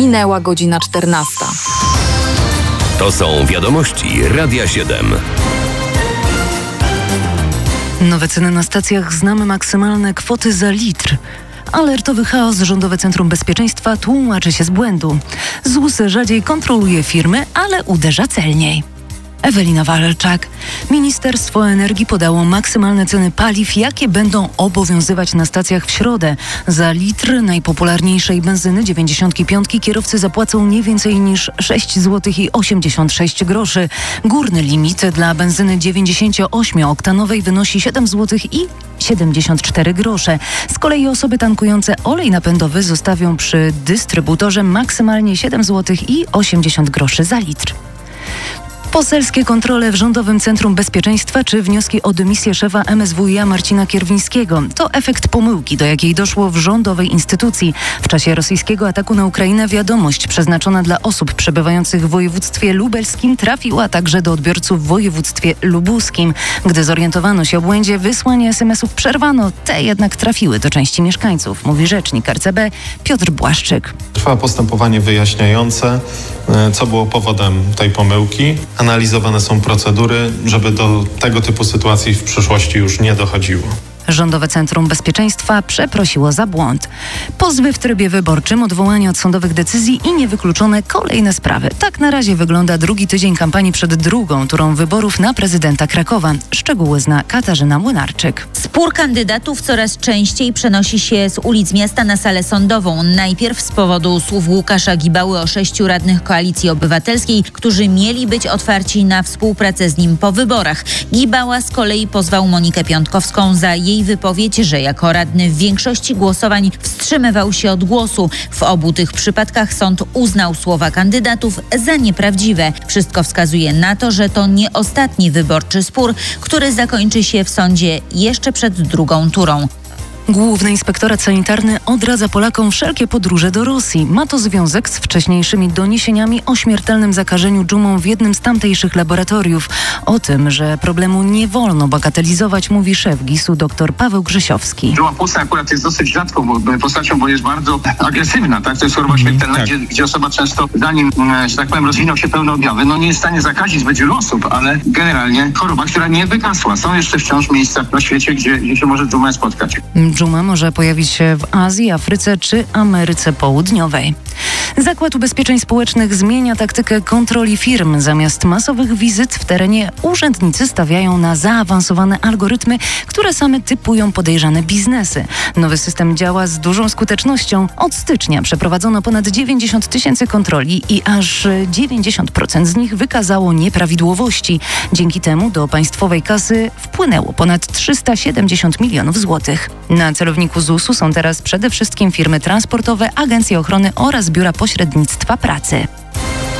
Minęła godzina 14. To są wiadomości Radia 7. Nowe ceny na stacjach, znamy maksymalne kwoty za litr. Alertowy chaos Rządowe Centrum Bezpieczeństwa tłumaczy się z błędu. ZUS rzadziej kontroluje firmy, ale uderza celniej. Ewelina Walczak. Ministerstwo Energii podało maksymalne ceny paliw, jakie będą obowiązywać na stacjach w środę. Za litr najpopularniejszej benzyny 95 kierowcy zapłacą nie więcej niż 6,86 zł. Górny limit dla benzyny 98-oktanowej wynosi 7,74 zł. Z kolei osoby tankujące olej napędowy zostawią przy dystrybutorze maksymalnie 7,80 zł za litr. Poselskie kontrole w Rządowym Centrum Bezpieczeństwa czy wnioski o dymisję szefa MSWiA Marcina Kierwińskiego to efekt pomyłki, do jakiej doszło w rządowej instytucji. W czasie rosyjskiego ataku na Ukrainę wiadomość przeznaczona dla osób przebywających w województwie lubelskim trafiła także do odbiorców w województwie lubuskim. Gdy zorientowano się o błędzie, wysłanie SMS-ów przerwano. Te jednak trafiły do części mieszkańców, mówi rzecznik RCB Piotr Błaszczyk. Trwa postępowanie wyjaśniające, co było powodem tej pomyłki. Analizowane są procedury, żeby do tego typu sytuacji w przyszłości już nie dochodziło. Rządowe Centrum Bezpieczeństwa przeprosiło za błąd. Pozwy w trybie wyborczym, odwołanie od sądowych decyzji i niewykluczone kolejne sprawy. Tak na razie wygląda drugi tydzień kampanii przed drugą turą wyborów na prezydenta Krakowa. Szczegóły zna Katarzyna Młynarczyk. Spór kandydatów coraz częściej przenosi się z ulic miasta na salę sądową. Najpierw z powodu słów Łukasza Gibały o 6 radnych Koalicji Obywatelskiej, którzy mieli być otwarci na współpracę z nim po wyborach. Gibała z kolei pozwał Monikę Piątkowską za jej wypowiedź, że jako radny w większości głosowań wstrzymywał się od głosu. W obu tych przypadkach sąd uznał słowa kandydatów za nieprawdziwe. Wszystko wskazuje na to, że to nie ostatni wyborczy spór, który zakończy się w sądzie jeszcze przed drugą turą. Główny Inspektorat Sanitarny odradza Polakom wszelkie podróże do Rosji. Ma to związek z wcześniejszymi doniesieniami o śmiertelnym zakażeniu dżumą w jednym z tamtejszych laboratoriów. O tym, że problemu nie wolno bagatelizować, mówi szef GIS-u dr Paweł Grzesiowski. Dżuma płucna akurat jest dosyć rzadką postacią, bo jest bardzo agresywna, tak? To jest choroba śmiertelna, tak. Gdzie osoba często, zanim, że tak powiem, rozwinął się pełne objawy, nie jest w stanie zakazić zbyt wielu osób, ale generalnie choroba, która nie wygasła. Są jeszcze wciąż miejsca na świecie, gdzie się może dżuma spotkać. Dżuma może pojawić się w Azji, Afryce czy Ameryce Południowej. Zakład Ubezpieczeń Społecznych zmienia taktykę kontroli firm. Zamiast masowych wizyt w terenie urzędnicy stawiają na zaawansowane algorytmy, które same typują podejrzane biznesy. Nowy system działa z dużą skutecznością. Od stycznia przeprowadzono ponad 90 000 kontroli i aż 90% z nich wykazało nieprawidłowości. Dzięki temu do państwowej kasy wpłynęło ponad 370 milionów złotych. Na celowniku ZUS-u są teraz przede wszystkim firmy transportowe, agencje ochrony oraz biura pośrednictwa pracy.